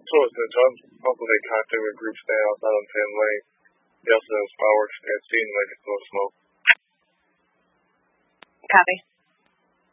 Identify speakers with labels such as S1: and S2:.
S1: So it's John's public contact with group stand outside on 10 lane. He also knows fireworks and seen like it's no smoke.
S2: Copy.